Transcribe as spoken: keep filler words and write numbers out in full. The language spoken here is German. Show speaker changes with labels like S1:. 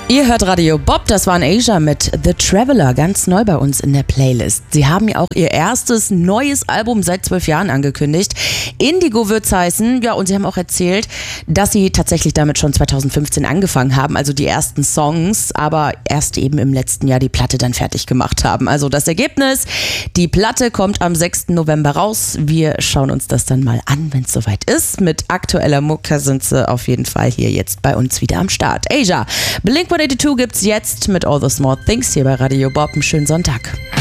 S1: Ihr hört Radio Bob, das war ein Asia mit The Traveler, ganz neu bei uns in der Playlist. Sie haben ja auch ihr erstes neues Album seit zwölf Jahren angekündigt. Indigo wird's heißen, ja, und sie haben auch erzählt, dass sie tatsächlich damit schon zweitausendfünfzehn angefangen haben, also die ersten Songs, aber erst eben im letzten Jahr die Platte dann fertig gemacht haben. Also das Ergebnis, die Platte kommt am sechsten November raus. Wir schauen uns das dann mal an, wenn es soweit ist. Mit aktueller Mucke sind sie auf jeden Fall hier jetzt bei uns wieder am Start. Asia, Blink one eighty-two gibt's jetzt mit All the Small Things hier bei Radio Bob. Einen schönen Sonntag.